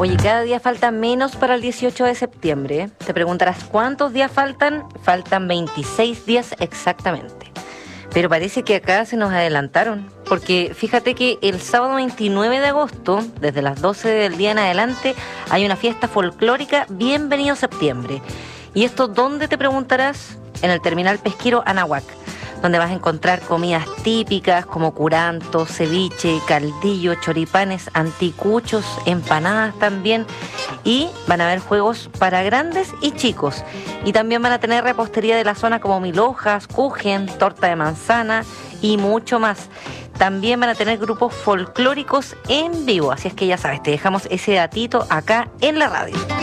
Oye, cada día falta menos para el 18 de septiembre. Te preguntarás cuántos días faltan. Faltan 26 días exactamente. Pero parece que acá se nos adelantaron, porque fíjate que el sábado 29 de agosto, desde las 12 del día en adelante, hay una fiesta folclórica Bienvenido Septiembre. ¿Y esto dónde, te preguntarás? En el terminal pesquero Anahuac, donde vas a encontrar comidas típicas como curanto, ceviche, caldillo, choripanes, anticuchos, empanadas también. Y van a haber juegos para grandes y chicos. Y también van a tener repostería de la zona como milhojas, kuchen, torta de manzana y mucho más. También van a tener grupos folclóricos en vivo. Así es que ya sabes, te dejamos ese datito acá en la radio.